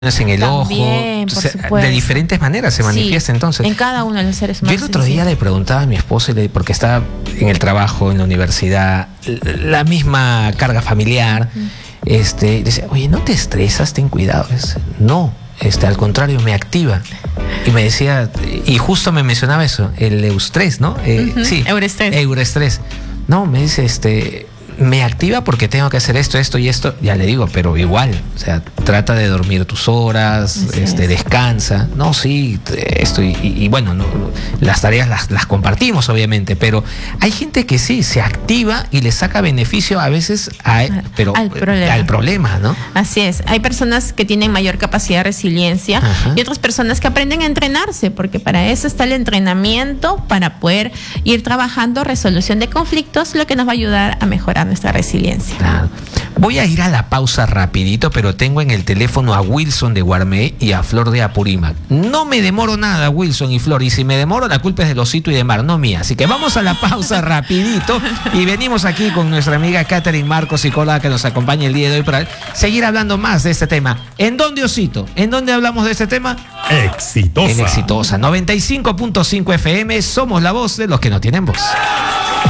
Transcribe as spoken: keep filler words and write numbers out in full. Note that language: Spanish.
en el También, ojo, por se, supuesto. de diferentes maneras se manifiesta. Sí, entonces. En cada uno de los seres Yo humanos. el otro día le preguntaba a mi esposa, porque estaba en el trabajo, en la universidad, la misma carga familiar, uh-huh. este, decía, oye, ¿no te estresas? Ten cuidado. Dice, no, este, al contrario, me activa. Y me decía, y justo me mencionaba eso, el eustrés, ¿no? Eh, uh-huh. Sí, Eurestrés. Eurestrés. No, me dice, este... me activa porque tengo que hacer esto, esto y esto. Ya le digo, pero igual, o sea, trata de dormir tus horas, Así este, es. descansa. No, sí, esto y, y, y bueno, no, las tareas las, las compartimos, obviamente, pero hay gente que sí, se activa y le saca beneficio a veces a, pero, al, problema. al problema, ¿no? Así es. Hay personas que tienen mayor capacidad de resiliencia Ajá. y otras personas que aprenden a entrenarse, porque para eso está el entrenamiento, para poder ir trabajando resolución de conflictos, lo que nos va a ayudar a mejorar nuestra resiliencia. Claro. Voy a ir a la pausa rapidito, pero tengo en el teléfono a Wilson de Guarmey y a Flor de Apurímac. No me demoro nada, Wilson y Flor, y si me demoro la culpa es de Osito y de Mar, no mía. Así que vamos a la pausa rapidito y venimos aquí con nuestra amiga Catherine Marcos, psicóloga, que nos acompaña el día de hoy para seguir hablando más de este tema. ¿En dónde, Osito? ¿En dónde hablamos de este tema? Exitosa. En Exitosa. noventa y cinco punto cinco F M, somos la voz de los que no tienen voz.